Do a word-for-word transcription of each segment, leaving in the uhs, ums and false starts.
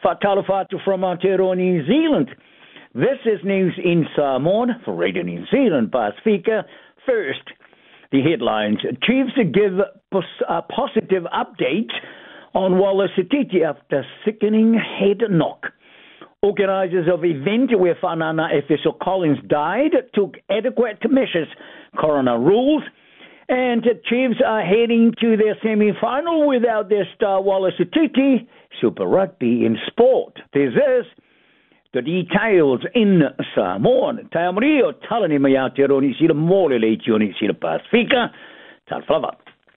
Fatalafatu from Aotearoa, New Zealand. This is news in Samoan for Radio New Zealand Pacifica. First, the headlines. Chiefs give pos- uh, positive update on Wallace Atiti after sickening head knock. Organisers of event where Whanana official Collins died took adequate measures, coroner rules, and the Chiefs are heading to their semi-final without their star Wallace Atiti. Super Rugby in sport. This is the details in Samoan. Tai Amari o talani mai Aotearoa New Zealand mole le tio New Zealand Pacifica. Tal flava.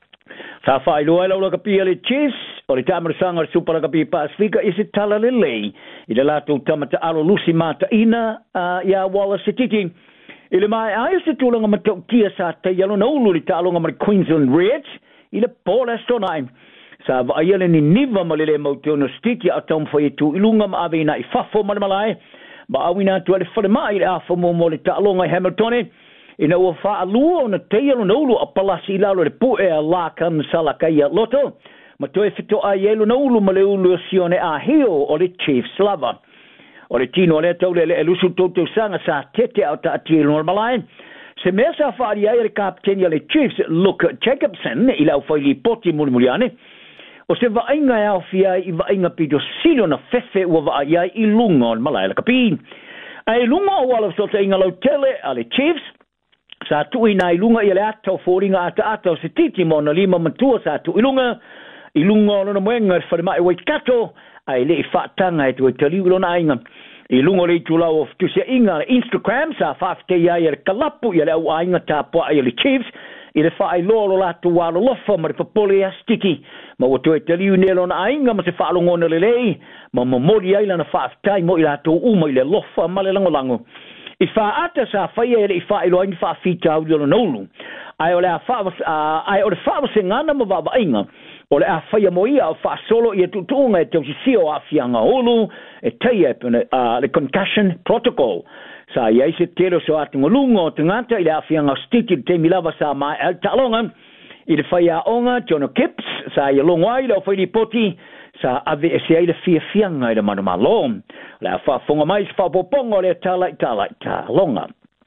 Ta fai lo ela lo kapia le Chiefs o le tamara sanga Super Rugby Pacifica is it tala le lei. I le lato tamata alo lusi mata ina uh, ya Wallace Atiti. Ile mai ai se tulanga matau kia sa te yalo na ulu li talonga mai Queensland Reds. Ile pola stonai. Sa vaayale ni niva malele mauteo no stiki atom foi tu ilunga ma avina I fafo malmalai ba awina tu ale fale mai afo mo mo le talonga Hamilton ina o fa alu na teilo no lu apalasi lalo le pu e la kan sala kai loto ma to e fito ayelo no lu male ulu sione a hio o le Chiefs lava o le tino le tau le lusu toto sanga sa tete au ta ati malmalai se mesa fa ia le captain ya le Chiefs Luke Jacobson ila o foi li poti mulmuliane o se vainga e au fia I vainga pido silo na fefe ua vaia I lunga o malai la kapi. Ai lunga o wala sota inga lau tele a le Chiefs. Sa tui na I lunga I le atau fōringa ata atau se titi mo na lima matua sa tui lunga. I lunga o lona moenga e whare mai waikato. Ai le I whaatanga e tui taliu lona inga. I lunga le tu lau of tusia inga le Instagram sa whafte ia I le kalapu I le au ainga tāpua I le Chiefs. I le whaai lolo latu walo lofa ma le papole a stiki. Ma wato e taliu nelo na ainga ma se whaalongona le lei. Ma mamori aila na whaaftai mo I lato uma I le lofa ma le langolango. I whaata sa whaia ele I whaelo aini whaafita au dilo naulu. Ai ole a whaavase ngana ma waba ainga. Ole a whaia mo ia o whaasolo I a tutunga e tau si sio a fianga olu. E teia e le concussion protocol. Sa ia se tero so atunga lunga o tangata I le awhianga stiki te milava sa mai al talonga I le whaia onga Jono Kips sa ia longa I le o whaini poti sa ave e se ai le fia fianga I le manuma lo le a whafonga mai se whapoponga le tala I tala I talonga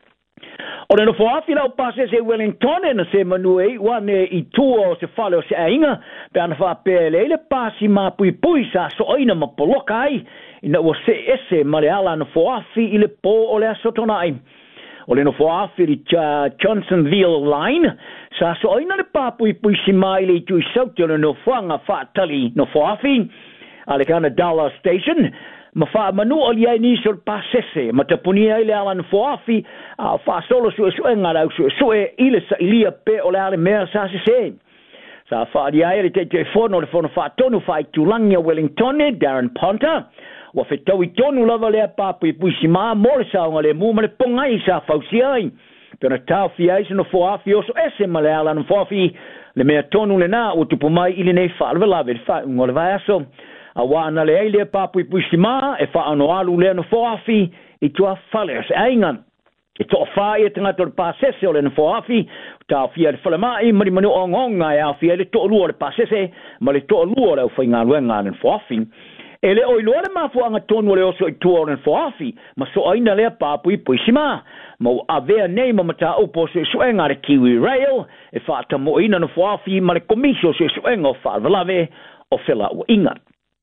o le no whaafi lau pase se Wellington e na se manue wane I tua o se whale o se ainga pe ana whaapele le pasi ma pui pui sa so aina ma poloka ai ina o se ese ma le ala no whaafi I le po o le asotonai o le no whaafi I Johnsonville line sa so aina le papui pui si mai le tui sauti o le no whanga whaatali no whaafi a le kana Dallas Station ma fa manu o li ai ni sol pasese ma te puni ai le ala no whaafi a fa solo su su enga rau su su e ile sa ilia pe o le ale mea sa se se sa fa di ai le te te fono le fono fa tonu fa I tulangia Wellington Darren Ponta wa fe tau I tonu lava le papu I puisi maa mole sa onga le mu ma le pongai sa fausi ai pena tau fi ai se no whaafi oso ese ma le ala no whaafi le mea tonu le na o tupu mai ili nei fa alwe lave fa ungo le vai aso a wana le ai le papu I puisi maa e fa ano alu le no whaafi I tua fale se ainga e toa whae e tangata le pasese o le no whaafi tau fia le whale mai mari manu ongonga e au fia le toa lua le pasese ma le toa lua le au whainga luenga le no whaafi ele o iloa le mafuanga tonu le oso I tua o le whaafi ma so aina lea papu I puisi maa ma avea nei ma mata upo se suenga le Kiwi Rail e whaata mo ina no whaafi ma le komisio se suenga o whaalvalave o whila ua inga.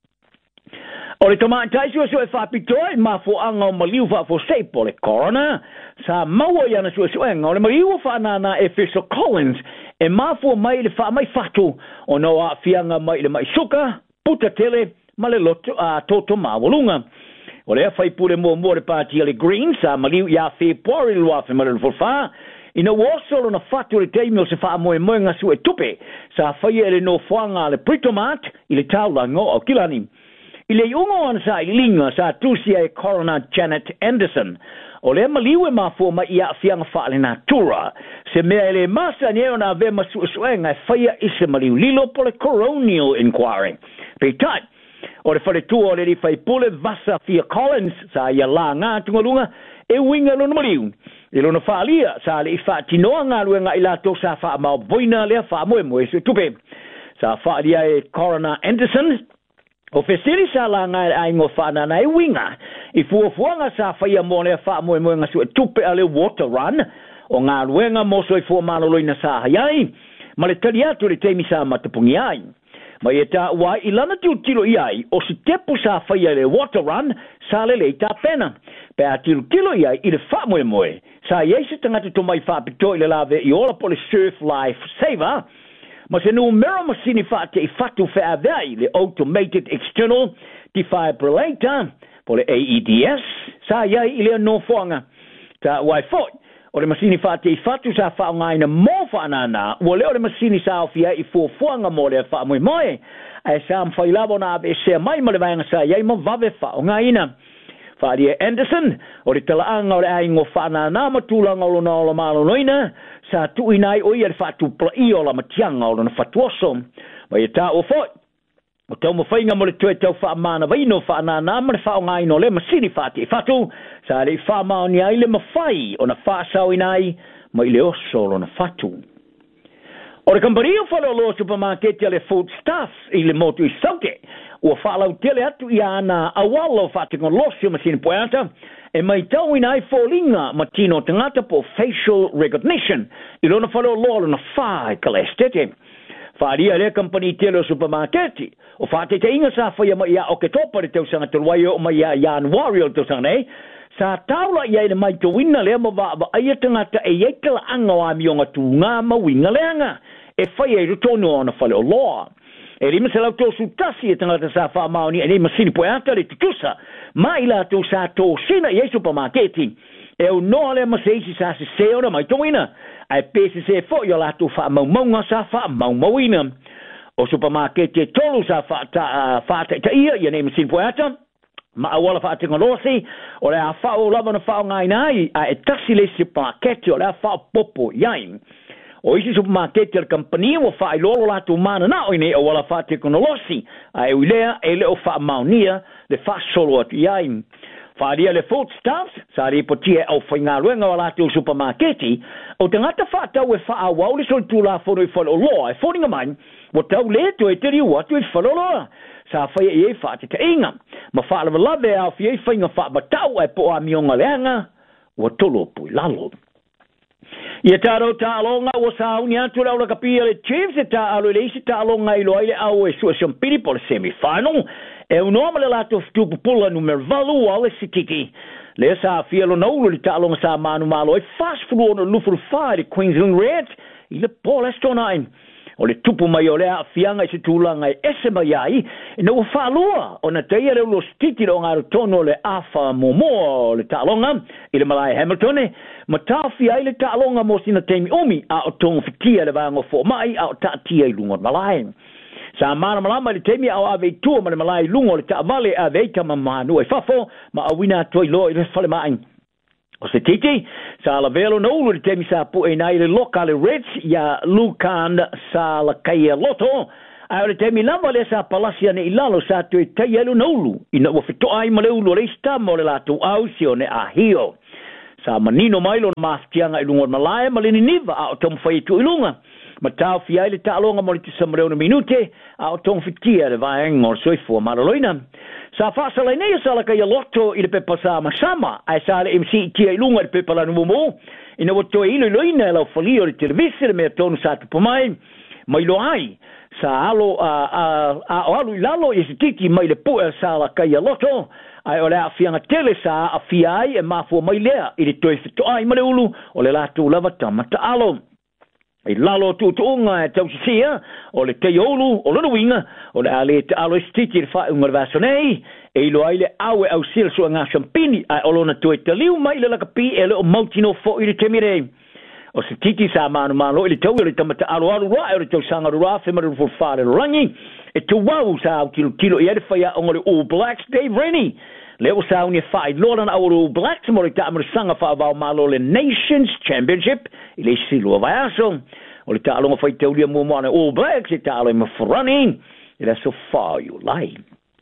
O le tomai taisi o so e whapitoa I mafuanga o maliu whaafo seipo le corona sa maua iana so e suenga o le maliu o whanana e Fisher Collins e mafua mai le wha mai whatu o no a fianga mai le mai suka puta tele ma le loto a toto mawalunga. O lea whai pure mua mua le pātia le Greens a maliu ia Februari lua whi mara le fulwha. Ina wasolo na whatu le teimi o se wha moe moe ngasu e tupe sa whai ele no whanga le Pritomat I le taulango o Kilani. I le ungo ana sa I linga sa tusia e Coroner Janet Anderson. O le maliu e mafua ma ia fianga wha le natura. Se mea ele masa ni eo na ve masu suenga e whaia ise maliu lilo po le Coronial Inquiry. Pei tai. O le whare tua o le whai pule vasa fia Collins sa ia la ngā tungalunga e winga lona maliu. E lona whaalia sa le I wha tinoa ngā luenga I lato sa wha mau boina lea wha moe moe se tupe. Sa whaalia e Coroner Anderson o fesiri sa la ngai ai ngo whana nei winga i fuafuanga sa whaia mo le wha mo mo ngasu tupe ale water run o ngā ruenga mo so i fua maloloina sa hayai ma le tali atu le teimi sa matapungi ai ma e ta wa i lana tiu tilo i ai o si tepu sa whaia le water run sa le le ta pena pe a tilo tilo i ai i le wha mo mo sa iei se tangata to mai wha pito i le lave i ola po le surf life saver ma se numero masini fate i fatu fe avei le automated external defibrillator po le A E D S sa iai i le no fonga ta wai foi o le masini fate i fatu sa fa ngaina mo fa nana o le o le masini sa ofia i fo fonga mo le fa mo moi ai sa am foi labo na be se mai mo le vanga sa iai mo vave fa ngaina Fadia Anderson o le talaanga o le aingo fa nana ma tulanga o na o malo noina sa tu inai o ia fatu pla i o la matianga o na fatuoso ma ia ta o foi o tau mo fainga mo le tue tau fa mana vai no fa na na ma fa ngai no le masini fati fatu sa le fa ma ni ai le mafai o na fa sa inai ma ile oso lo na fatu o le company o fa lo supermarket le food stuff i le motu i saute o fa la tele atu ia na awalo fatu con losio masini poeta e mai tau inai folinga matino tangata po facial recognition i lona falo lo na fa kalestete faria le company tele supermarket o fate te inga sa fa ia ia o ke topa te usanga te wai o mai ia January o te usanga nei sa taula ia le mai to winna le mo va ai tangata e ia kala anga wa mionga tu nga ma winga lenga e fa ia rotono ona falo lo e rima se lau tō sutasi e tangata sa wha maoni e ne masini po ata le tutusa mai la tō sa tō sina i e supermarketi e o noa le maseisi sa se se ora mai tōina ai pese se fo yo la tō wha mau maunga sa wha mau mauina o supermarketi e tolu sa wha ta ta ta ia i ne masini po ata ma awala wha tinga losi o le a wha o lava na wha o ngai nai a e tasi le supermarketi o le a wha popo yain o isi supermarket el company o fa lolo la tu mana na o ne o wala fa teknolosi ai ulea ele o fa maunia le fa solo at yaim fa dia le food stuff sa ri potie o fa nga luenga wala tu supermarket o tangata fa ta we fa wa o le sol tu la fo no fo lo ai fo ninga man o ta le tu e te ri wa tu fo lo sa fa e fa te inga ma fa la la ve au fi fa nga fa ba ta e po a mionga lenga o tolo pu lalo Ia taro ta alonga o sa unia tu la kapia le Chiefs e ta alo le isi ta alonga i loile au e sua siampiri po le semi-final e un uomo le lato stupu pula numero valu o le sitiki le sa fielo na ulo li ta alonga sa manu malo e fast flu ono lufuru fai di Queensland Red i le Paul Estonheim o le tupu mai o le a fianga i se tūlanga i ese mai ai e na ua whaalua o na teia le ulo stiti o ngā tono le afa momo o le tālonga i le Malaya Hamilton e ma tāwhi ai le tālonga mo sina teimi umi a o tonga whitia le vāngo fo mai a o tātia i lunga Malaya sa mana malama le teimi a o ave tua ma le Malaya lunga o le tāvale a veita ma manu e fafo ma a wina toi lo i le whale mai o se titi, sa la velo na ulu di temi sa pu e nai le loka le Reds ya Lucan sa la kaia loto, a le temi lava le sa palasia ne ilalo sa tu e tai elu na ulu, ina ua fito ai ma le ulu le ista mo le latu au si o ne a hio. Sa manino mailo na maftianga ilunga Malaya ma le niva a o tomu fai tu ilunga, ma tau fi ai le talonga mo le tisamreo na minute a o tomu fitia le vaenga o soifua maraloina. Sa fasa lai nei sa la kai loto i le pepa sa masama ai sa le M C tia ilunga le pepa la numo ina woto ilo loina la folio le televisi le me tonu sa tu mai mai lo ai sa alo a a a alo lalo i tiki mai le pu sa la kai loto ai ole a fianga tele sa a fiai e mafo mai lea i le toi fito ai male ulu o le latu lava tamata alo i lalo tu tunga e tau sia o le te olu o lo winga o le ale te alo stiti fa un vasonei e ilo aile au au sil so nga champini a olona tu te liu mai le la kapi e le multino fo i te mire o se titi sa manu malo i tau i tamata alo alo ra e tau sanga ra fe maru for fare rangi e tu wau sa kilo kilo e fa ya on le All Blacks Dave Rennie le o sa unia fai lona na All Blacks mo le ta sanga fa va malo le Nations Championship i le silo va aso o le ta alo fai te ulia mo mo All Blacks e ta alo mo running e so far you like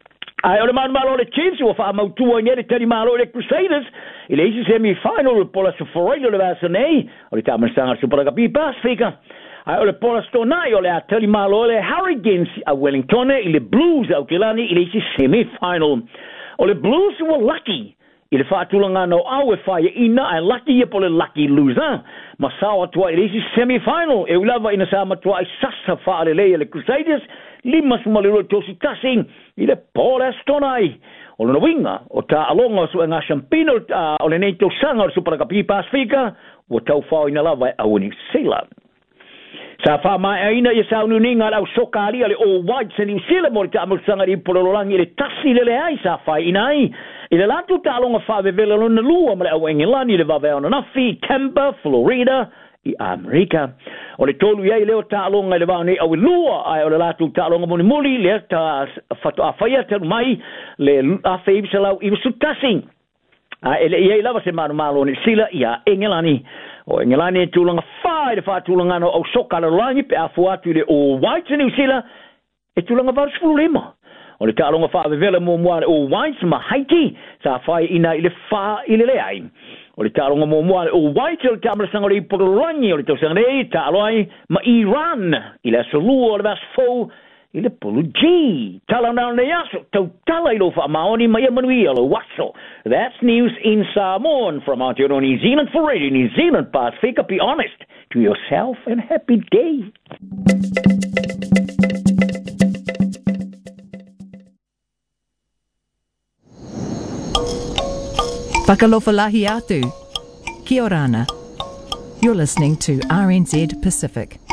ai ole man malo le Chiefs o fa mau tu ngere tani malo le Crusaders il è semi final por la Foreigner le Vassonei o le tamer sanga super capi Pacifica Ai ole pola stonai ole a tali malo ole Hurricanes a Wellington i le Blues au kilani i le si semi-final. Ole Blues were lucky. I le whaatulanga no au e whaia ina ai lucky e pole lucky loser. Ma sawa tua i le si semi-final. E ulava ina sa matua i sasa whaale lea le Crusaders. Lima sumaliro tosi tasing i le pola stonai. Ole na winga o ta alonga su ngā Champino uh, ole nei tau sanga o Superakapi Pasifika o tau whao ina lava au New Zealand. Sa wha mai aina i sa unu ninga lau soka ali ale All Whites New Zealand mo le ta amu sanga i polololangi le tasi le le ai sa wha ina ai. I le latu ta alonga wha vevele lona lua ma le au Engilani le vave ona nafi, Tampa, Florida, i Amerika. O le tolu iai leo ta alonga i le vau nei au lua ai o le latu ta alonga moni muli le ta fatu a whaia telu mai le a whaibisa lau i wasu tasing. A ele iai lava se manu malo ni sila i a Engilani. O Engilani e tūlanga whai le wha tūlanga no au soka le rangi pe a fuatu le o Whites New Zealand e tūlanga varu sifuru lema. O le ta alonga wha vevele mo mua le o Whites ma Haiti sa whai ina i le wha i le leai. O le tāronga mō mua o White o le tāmara sanga rei Polorangi o le tau sanga rei tāloai ma Iran i le asalua o le vas fau i le polo G. Tala nao nei aso tau tala i lo wha maoni ma ia manui alo waso. That's news in Samoan from Aotearoa New Zealand for Radio New Zealand Pasifika. Be honest to yourself and happy day. Whakalofalahi atu. Kia orana. You're listening to R N Z Pacific.